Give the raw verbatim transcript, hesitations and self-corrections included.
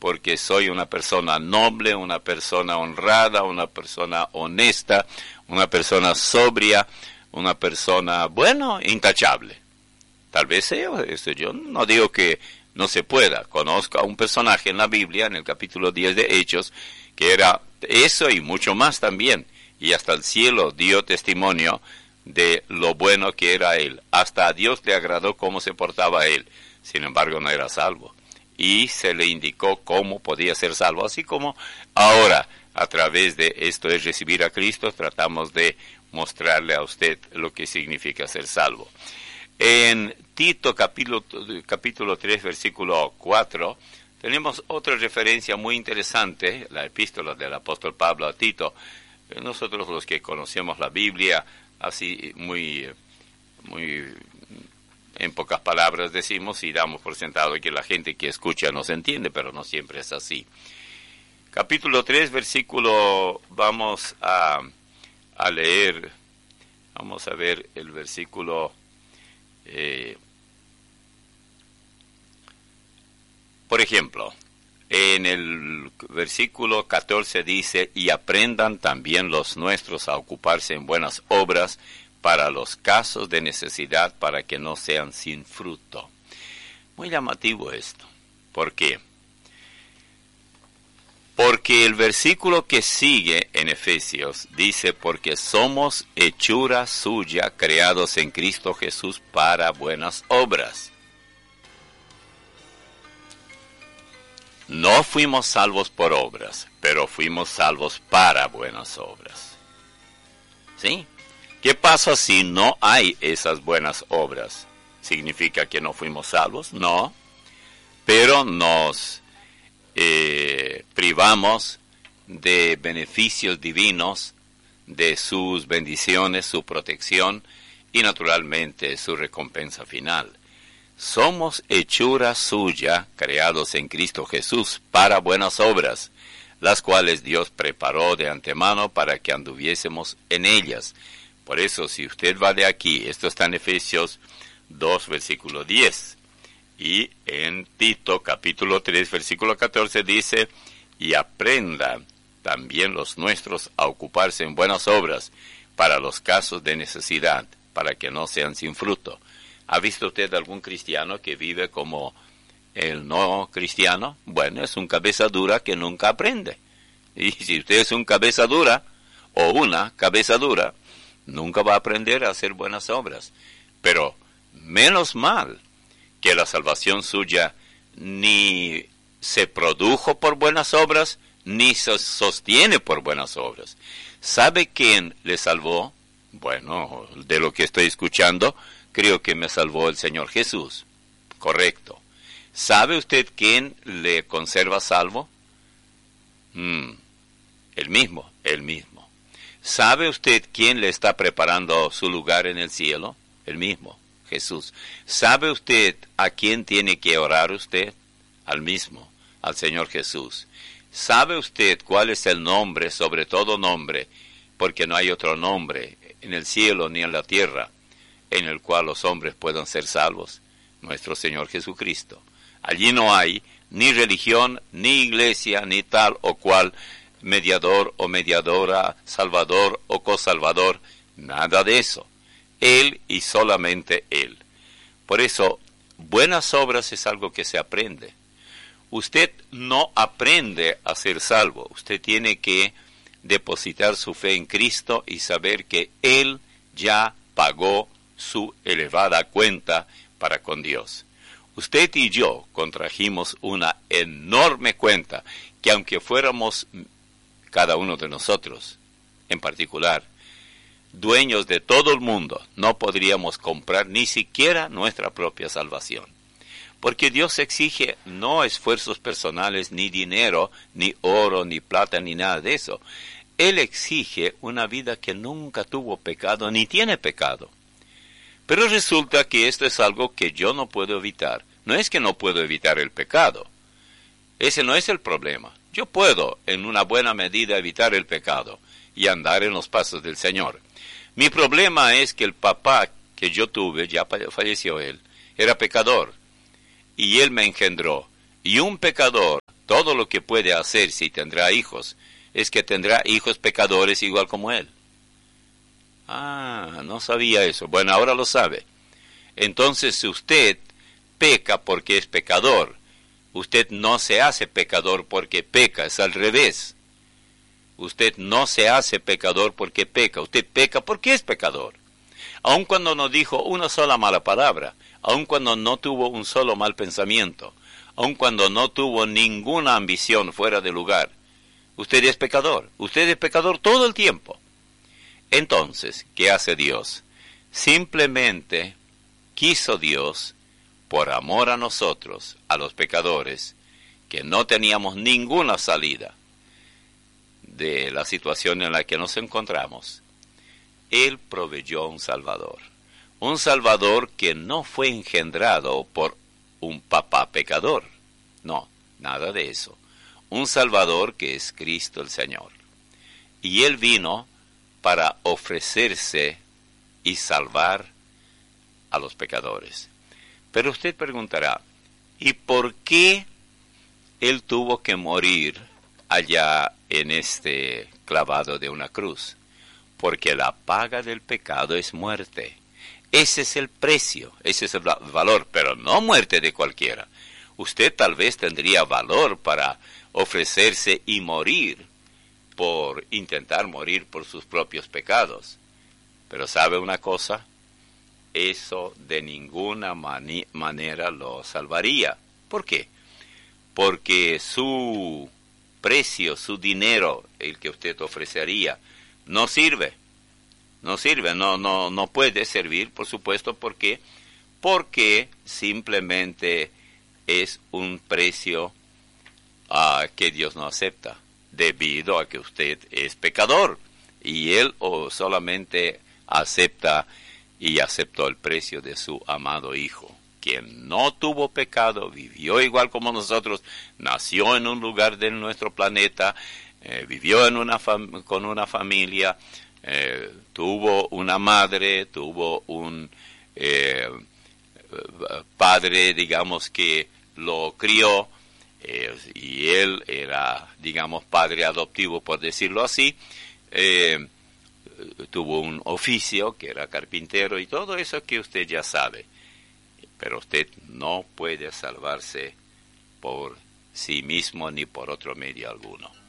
porque soy una persona noble, una persona honrada, una persona honesta, una persona sobria, una persona, bueno, intachable. Tal vez sea eso. Yo no digo que no se pueda. Conozco a un personaje en la Biblia, en el capítulo diez de Hechos, que era eso y mucho más también. Y hasta el cielo dio testimonio de lo bueno que era él. Hasta a Dios le agradó cómo se portaba él. Sin embargo, no era salvo. Y se le indicó cómo podía ser salvo. Así como ahora, a través de esto es recibir a Cristo, tratamos de mostrarle a usted lo que significa ser salvo. En Tito capítulo, capítulo tres, versículo cuatro, tenemos otra referencia muy interesante, la epístola del apóstol Pablo a Tito. Nosotros los que conocemos la Biblia, así muy, muy en pocas palabras decimos y damos por sentado que la gente que escucha nos entiende, pero no siempre es así. Capítulo tres, versículo, vamos a, a leer, vamos a ver el versículo, eh, por ejemplo, en el versículo catorce dice, y aprendan también los nuestros a ocuparse en buenas obras para los casos de necesidad, para que no sean sin fruto. Muy llamativo esto. ¿Por qué? Porque el versículo que sigue en Efesios dice, porque somos hechura suya, creados en Cristo Jesús para buenas obras. No fuimos salvos por obras, pero fuimos salvos para buenas obras. ¿Sí? ¿Qué pasa si no hay esas buenas obras? ¿Significa que no fuimos salvos? No. Pero nos eh, privamos de beneficios divinos, de sus bendiciones, su protección y naturalmente su recompensa final. Somos hechura suya, creados en Cristo Jesús, para buenas obras, las cuales Dios preparó de antemano para que anduviésemos en ellas. Por eso, si usted va de aquí, esto está en Efesios dos, versículo diez. Y en Tito, capítulo tres, versículo catorce, dice, y aprendan también los nuestros a ocuparse en buenas obras para los casos de necesidad, para que no sean sin fruto. ¿Ha visto usted algún cristiano que vive como el no cristiano? Bueno, es un cabeza dura que nunca aprende. Y si usted es un cabeza dura, o una cabeza dura, nunca va a aprender a hacer buenas obras. Pero menos mal que la salvación suya ni se produjo por buenas obras, ni se sostiene por buenas obras. ¿Sabe quién le salvó? Bueno, de lo que estoy escuchando, creo que me salvó el Señor Jesús. Correcto. ¿Sabe usted quién le conserva salvo? Mm, el mismo, el mismo. ¿Sabe usted quién le está preparando su lugar en el cielo? El mismo, Jesús. ¿Sabe usted a quién tiene que orar usted? Al mismo, al Señor Jesús. ¿Sabe usted cuál es el nombre, sobre todo nombre, porque no hay otro nombre en el cielo ni en la tierra, en el cual los hombres puedan ser salvos? Nuestro Señor Jesucristo. Allí no hay ni religión, ni iglesia, ni tal o cual mediador o mediadora, salvador o cosalvador, nada de eso. Él y solamente Él. Por eso, buenas obras es algo que se aprende. Usted no aprende a ser salvo. Usted tiene que depositar su fe en Cristo y saber que Él ya pagó su elevada cuenta para con Dios. Usted y yo contrajimos una enorme cuenta que aunque fuéramos cada uno de nosotros, en particular, dueños de todo el mundo, no podríamos comprar ni siquiera nuestra propia salvación. Porque Dios exige no esfuerzos personales, ni dinero, ni oro, ni plata, ni nada de eso. Él exige una vida que nunca tuvo pecado, ni tiene pecado. Pero resulta que esto es algo que yo no puedo evitar. No es que no puedo evitar el pecado. Ese no es el problema. Yo puedo, en una buena medida, evitar el pecado y andar en los pasos del Señor. Mi problema es que el papá que yo tuve, ya falleció él, era pecador. Y él me engendró. Y un pecador todo lo que puede hacer si tendrá hijos es que tendrá hijos pecadores igual como él. Ah, no sabía eso. Bueno, ahora lo sabe. Entonces, si usted peca porque es pecador, usted no se hace pecador porque peca, es al revés. Usted no se hace pecador porque peca, usted peca porque es pecador. Aun cuando no dijo una sola mala palabra, aun cuando no tuvo un solo mal pensamiento, aun cuando no tuvo ninguna ambición fuera de lugar, usted es pecador, usted es pecador todo el tiempo. Entonces, ¿qué hace Dios? Simplemente quiso Dios, por amor a nosotros, a los pecadores, que no teníamos ninguna salida de la situación en la que nos encontramos, Él proveyó un Salvador. Un Salvador que no fue engendrado por un papá pecador. No, nada de eso. Un Salvador que es Cristo el Señor. Y Él vino para ofrecerse y salvar a los pecadores. Pero usted preguntará, ¿y por qué Él tuvo que morir allá en este clavado de una cruz? Porque la paga del pecado es muerte. Ese es el precio, ese es el valor, pero no muerte de cualquiera. Usted tal vez tendría valor para ofrecerse y morir por intentar morir por sus propios pecados. Pero ¿sabe una cosa? Eso de ninguna mani- manera lo salvaría. ¿Por qué? Porque su precio, su dinero, el que usted ofrecería, no sirve. No sirve, no, no, no puede servir, por supuesto, ¿por qué? Porque simplemente es un precio uh, que Dios no acepta, debido a que usted es pecador, y Él o solamente acepta y aceptó el precio de su amado Hijo, quien no tuvo pecado, vivió igual como nosotros, nació en un lugar de nuestro planeta, eh, vivió en una fam- con una familia, eh, tuvo una madre, tuvo un eh, padre, digamos, que lo crió, eh, y él era, digamos, padre adoptivo, por decirlo así. eh, tuvo un oficio que era carpintero y todo eso que usted ya sabe, pero usted no puede salvarse por sí mismo ni por otro medio alguno.